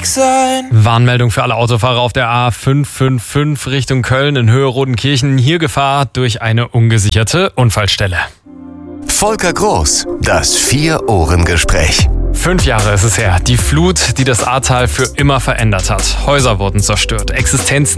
sein. Warnmeldung für alle Autofahrer auf der A555 Richtung Köln in Höhe Rodenkirchen. Hier Gefahr durch eine ungesicherte Unfallstelle. Volker Groß, das Vier-Ohren-Gespräch. 5 Jahre ist es her. Die Flut, die das Ahrtal für immer verändert hat. Häuser wurden zerstört, Existenzen